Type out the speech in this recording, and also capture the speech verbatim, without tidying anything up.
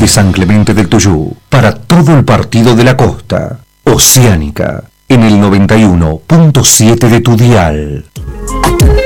de San Clemente del Tuyú, para todo el partido de la costa. Oceánica, en el noventa y uno punto siete de tu dial.